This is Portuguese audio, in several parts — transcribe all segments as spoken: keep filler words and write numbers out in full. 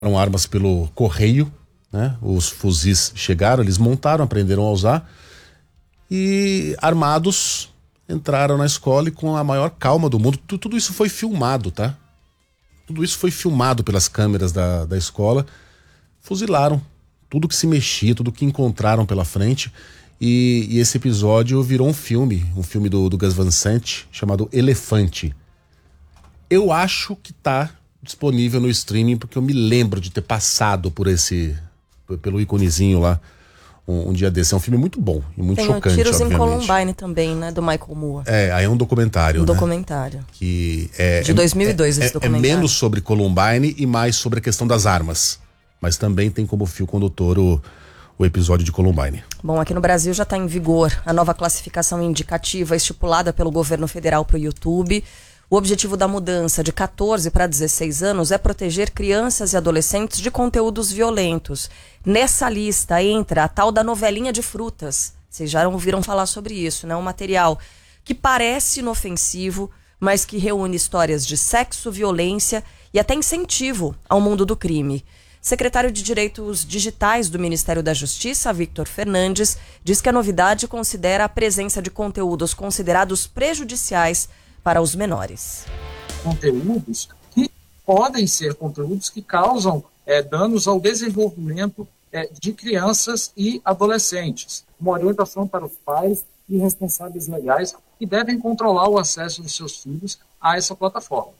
armas pelo correio, né? Os fuzis chegaram, eles montaram, aprenderam a usar e armados entraram na escola e com a maior calma do mundo. Tudo, tudo isso foi filmado, tá? Tudo isso foi filmado pelas câmeras da, da escola. Fuzilaram tudo que se mexia, tudo que encontraram pela frente. E, e esse episódio virou um filme, um filme do, do Gus Van Sant, chamado Elefante. Eu acho que tá disponível no streaming, porque eu me lembro de ter passado por esse, pelo iconezinho lá, um, um dia desse. É um filme muito bom e muito Tem chocante, Tiros obviamente. em Columbine também, né, do Michael Moore. É, aí é um documentário, Um né? documentário. Que é, de dois mil e dois é, esse é, documentário. É menos sobre Columbine e mais sobre a questão das armas. Mas também tem como fio condutor o, o episódio de Columbine. Bom, aqui no Brasil já está em vigor a nova classificação indicativa estipulada pelo governo federal para o YouTube. O objetivo da mudança de catorze para dezesseis anos é proteger crianças e adolescentes de conteúdos violentos. Nessa lista entra a tal da novelinha de frutas. Vocês já ouviram falar sobre isso, né? Um material que parece inofensivo, mas que reúne histórias de sexo, violência e até incentivo ao mundo do crime. Secretário de Direitos Digitais do Ministério da Justiça, Victor Fernandes, diz que a novidade considera a presença de conteúdos considerados prejudiciais para os menores. Conteúdos que podem ser conteúdos que causam é, danos ao desenvolvimento é, de crianças e adolescentes. Uma orientação para os pais e responsáveis legais que devem controlar o acesso dos seus filhos a essa plataforma.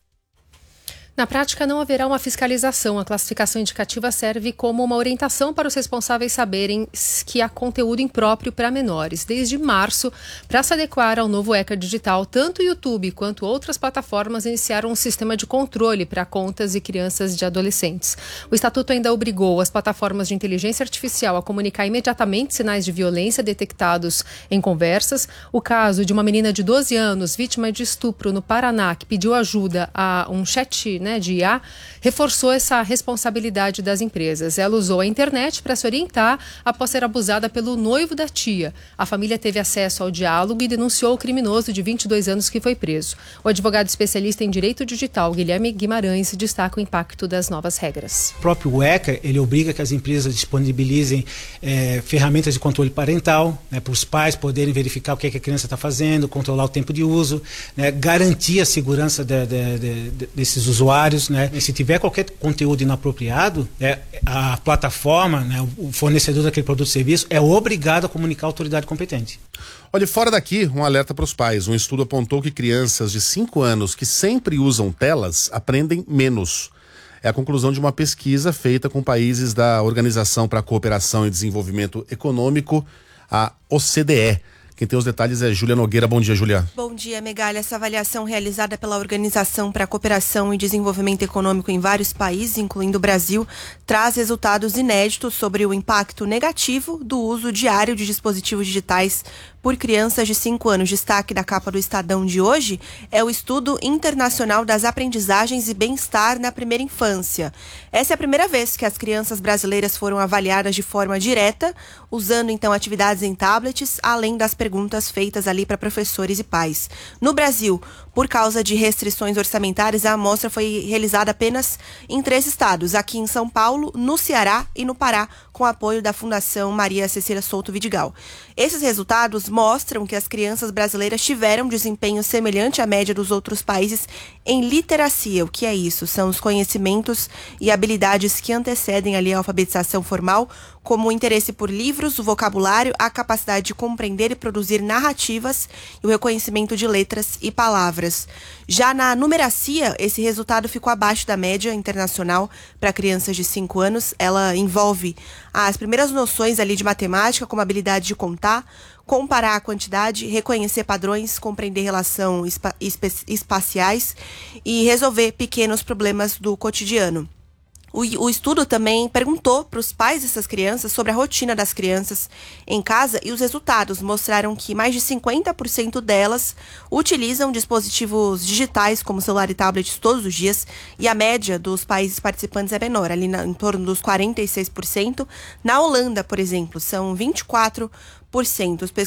Na prática, não haverá uma fiscalização. A classificação indicativa serve como uma orientação para os responsáveis saberem que há conteúdo impróprio para menores. Desde março, para se adequar ao novo ECA digital, tanto o YouTube quanto outras plataformas iniciaram um sistema de controle para contas e crianças de adolescentes. O Estatuto ainda obrigou as plataformas de inteligência artificial a comunicar imediatamente sinais de violência detectados em conversas. O caso de uma menina de doze anos, vítima de estupro no Paraná, que pediu ajuda a um chat, né, de I A, reforçou essa responsabilidade das empresas. Ela usou a internet para se orientar após ser abusada pelo noivo da tia. A família teve acesso ao diálogo e denunciou o criminoso de vinte e dois anos que foi preso. O advogado especialista em direito digital, Guilherme Guimarães, destaca o impacto das novas regras. O próprio ECA, ele obriga que as empresas disponibilizem é, ferramentas de controle parental, né, para os pais poderem verificar o que, é que a criança está fazendo, controlar o tempo de uso, né, garantir a segurança de, de, de, de, desses usuários. Né? E se tiver qualquer conteúdo inapropriado, né, a plataforma, né, o fornecedor daquele produto ou serviço é obrigado a comunicar à autoridade competente. Olha, fora daqui, um alerta para os pais. Um estudo apontou que crianças de cinco anos que sempre usam telas aprendem menos. É a conclusão de uma pesquisa feita com países da Organização para a Cooperação e Desenvolvimento Econômico, a O C D E. Quem tem os detalhes é Júlia Nogueira. Bom dia, Júlia. Bom dia, Megali. Essa avaliação realizada pela Organização para a Cooperação e Desenvolvimento Econômico em vários países, incluindo o Brasil, traz resultados inéditos sobre o impacto negativo do uso diário de dispositivos digitais por crianças de cinco anos. Destaque da capa do Estadão de hoje é o Estudo Internacional das Aprendizagens e Bem-Estar na Primeira Infância. Essa é a primeira vez que as crianças brasileiras foram avaliadas de forma direta, usando então atividades em tablets, além das perguntas feitas ali para professores e pais. No Brasil, por causa de restrições orçamentárias, a amostra foi realizada apenas em três estados, aqui em São Paulo, no Ceará e no Pará, com apoio da Fundação Maria Cecília Souto Vidigal. Esses resultados mostram que as crianças brasileiras tiveram desempenho semelhante à média dos outros países em literacia. O que é isso? São os conhecimentos e habilidades que antecedem ali a alfabetização formal, como o interesse por livros, o vocabulário, a capacidade de compreender e produzir narrativas e o reconhecimento de letras e palavras. Já na numeracia, esse resultado ficou abaixo da média internacional para crianças de cinco anos. Ela envolve as primeiras noções ali de matemática, como a habilidade de contar, comparar a quantidade, reconhecer padrões, compreender relações espa- espa- espaciais e resolver pequenos problemas do cotidiano. O, o estudo também perguntou para os pais dessas crianças sobre a rotina das crianças em casa e os resultados mostraram que mais de cinquenta por cento delas utilizam dispositivos digitais como celular e tablets todos os dias e a média dos países participantes é menor, ali na, em torno dos quarenta e seis por cento. Na Holanda, por exemplo, são vinte e quatro por cento. Os